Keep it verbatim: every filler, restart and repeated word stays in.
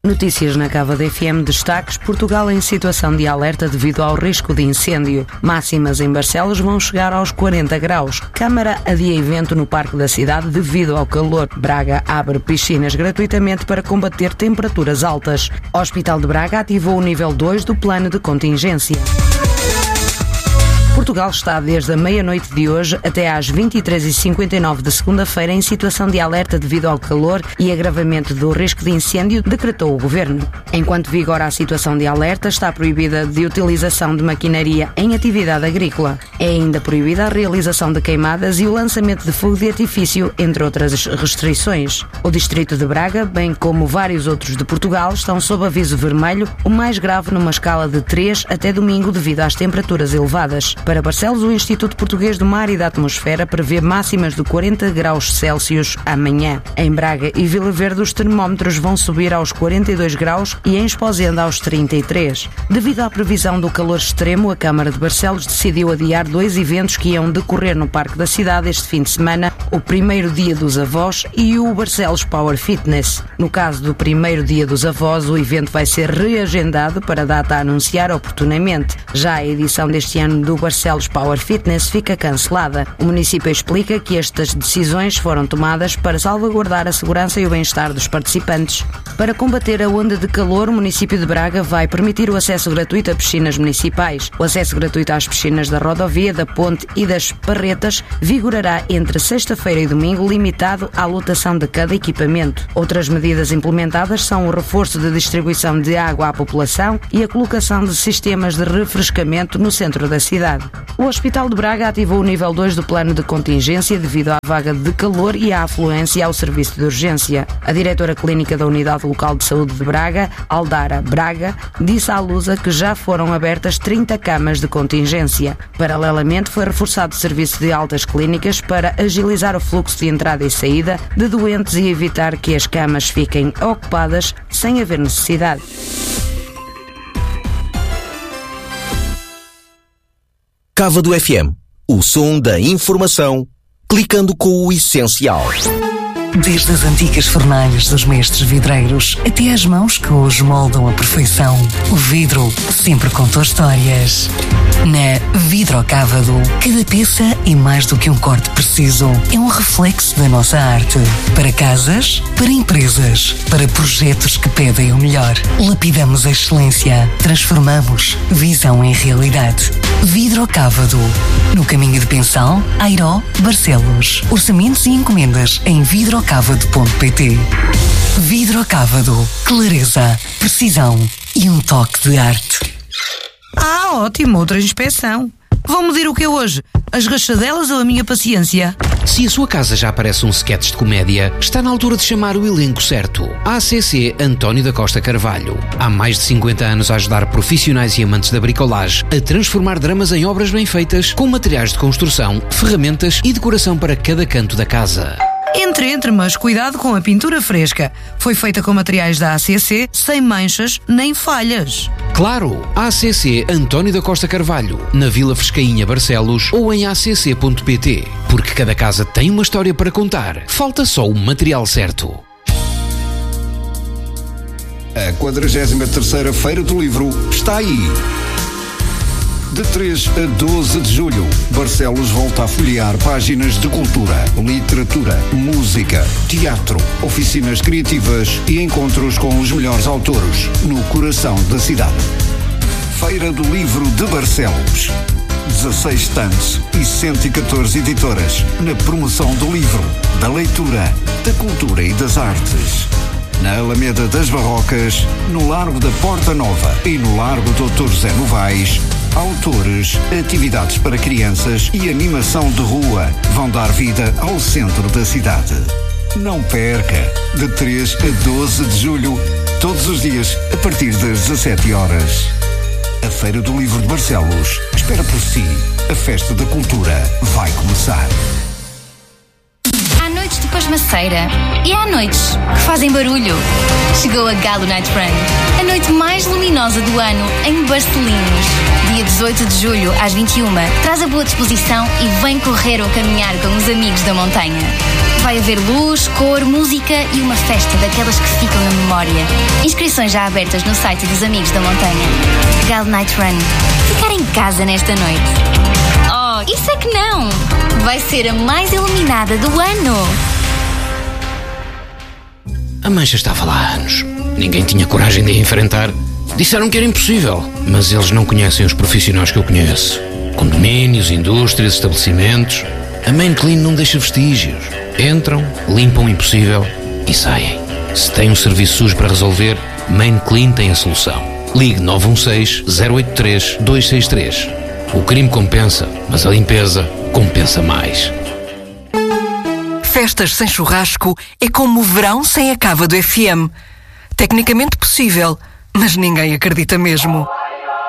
Notícias na Cava da F M, destaques: Portugal em situação de alerta devido ao risco de incêndio. Máximas em Barcelos vão chegar aos quarenta graus. Câmara adia evento no Parque da Cidade devido ao calor. Braga abre piscinas gratuitamente para combater temperaturas altas. Hospital de Braga ativou o nível dois do plano de contingência. Portugal está desde a meia-noite de hoje até às vinte e três e cinquenta e nove de segunda-feira em situação de alerta devido ao calor e agravamento do risco de incêndio, decretou o Governo. Enquanto vigora a situação de alerta, está proibida de utilização de maquinaria em atividade agrícola. É ainda proibida a realização de queimadas e o lançamento de fogo de artifício, entre outras restrições. O Distrito de Braga, bem como vários outros de Portugal, estão sob aviso vermelho, o mais grave numa escala de três até domingo devido às temperaturas elevadas. Para Barcelos, o Instituto Português do Mar e da Atmosfera prevê máximas de quarenta graus Celsius amanhã. Em Braga e Vila Verde, os termómetros vão subir aos quarenta e dois graus e em Esposenda aos trinta e três. Devido à previsão do calor extremo, a Câmara de Barcelos decidiu adiar dois eventos que iam decorrer no Parque da Cidade este fim de semana, o primeiro Dia dos Avós e o Barcelos Power Fitness. No caso do primeiro Dia dos Avós, o evento vai ser reagendado para a data a anunciar oportunamente. Já a edição deste ano do Barcelos Power Fitness fica cancelada. O município explica que estas decisões foram tomadas para salvaguardar a segurança e o bem-estar dos participantes. Para combater a onda de calor, o município de Braga vai permitir o acesso gratuito a piscinas municipais. O acesso gratuito às piscinas da rodovia, da Ponte e das Parretas vigorará entre sexta-feira e domingo, limitado à lotação de cada equipamento. Outras medidas implementadas são o reforço de distribuição de água à população e a colocação de sistemas de refrescamento no centro da cidade. O Hospital de Braga ativou o nível dois do plano de contingência devido à vaga de calor e à afluência ao serviço de urgência. A diretora clínica da Unidade Local de Saúde de Braga, Aldara Braga, disse à Lusa que já foram abertas trinta camas de contingência. Paralelamente, foi reforçado o serviço de altas clínicas para agilizar o fluxo de entrada e saída de doentes e evitar que as camas fiquem ocupadas sem haver necessidade. Cava do F M, o som da informação, clicando com o essencial. Desde as antigas fornalhas dos mestres vidreiros até às mãos que hoje moldam a perfeição, o vidro sempre contou histórias. Na Vidrocávado, cada peça é mais do que um corte preciso. É um reflexo da nossa arte. Para casas, para empresas, para projetos que pedem o melhor. Lapidamos a excelência. Transformamos visão em realidade. Vidrocávado. No caminho de Pensão, Airó, Barcelos. Orçamentos e encomendas em vidrocávado ponto pt. Vidrocávado. Clareza, precisão e um toque de arte. Ah, ótimo, outra inspeção. Vão medir o que é hoje? As rachadelas ou a minha paciência? Se a sua casa já parece um sketch de comédia, está na altura de chamar o elenco certo. A ACC António da Costa Carvalho. Há mais de cinquenta anos a ajudar profissionais e amantes da bricolagem a transformar dramas em obras bem feitas, com materiais de construção, ferramentas e decoração para cada canto da casa. Entre, entre, mas cuidado com a pintura fresca. Foi feita com materiais da A C C, sem manchas nem falhas. Claro, A C C António da Costa Carvalho, na Vila Frescainha, Barcelos, ou em a c c ponto p t. Porque cada casa tem uma história para contar. Falta só o material certo. A quadragésima terceira Feira do Livro está aí. De três a doze de julho, Barcelos volta a folhear páginas de cultura, literatura, música, teatro, oficinas criativas e encontros com os melhores autores no coração da cidade. Feira do Livro de Barcelos. dezasseis stands e cento e catorze editoras na promoção do livro, da leitura, da cultura e das artes. Na Alameda das Barrocas, no Largo da Porta Nova e no Largo doutor José Novaes, autores, atividades para crianças e animação de rua vão dar vida ao centro da cidade. Não perca! De três a doze de julho, todos os dias, a partir das dezassete horas. A Feira do Livro de Barcelos espera por si. A festa da cultura vai começar. À noite, depois mesma cera. E há noites que fazem barulho. Chegou a Galo Night Run, a noite mais luminosa do ano em Barcelinhos. Dia dezoito de julho, às vinte e uma, traz a boa disposição e vem correr ou caminhar com os amigos da montanha. Vai haver luz, cor, música e uma festa daquelas que ficam na memória. Inscrições já abertas no site dos Amigos da Montanha. Galo Night Run. Ficar em casa nesta noite. Oh, isso é que não! Vai ser a mais iluminada do ano. A mancha estava lá há anos. Ninguém tinha coragem de a enfrentar. Disseram que era impossível, mas eles não conhecem os profissionais que eu conheço. Condomínios, indústrias, estabelecimentos. A Main Clean não deixa vestígios. Entram, limpam o impossível e saem. Se tem um serviço sujo para resolver, Main Clean tem a solução. Ligue nove um seis, zero oito três, dois seis três. O crime compensa, mas a limpeza compensa mais. Festas sem churrasco é como o verão sem a cava do F M. Tecnicamente possível, mas ninguém acredita mesmo.